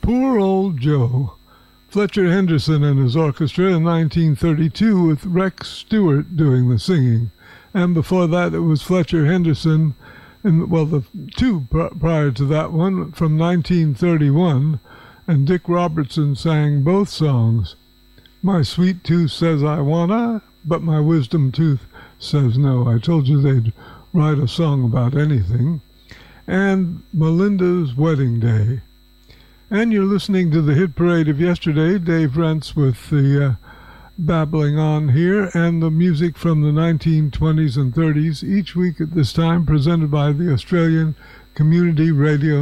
Poor Old Joe. Fletcher Henderson and his orchestra in 1932 with Rex Stewart doing the singing. And before that it was Fletcher Henderson, and the two prior to that one from 1931, and Dick Robertson sang both songs. My sweet tooth says I wanna, but my wisdom tooth says no. I told you they'd write a song about anything. And Melinda's Wedding Day. And you're listening to the hit parade of yesterday. Dave Rentz with the babbling on here, and the music from the 1920s and 30s, each week at this time, presented by the Australian Community Radio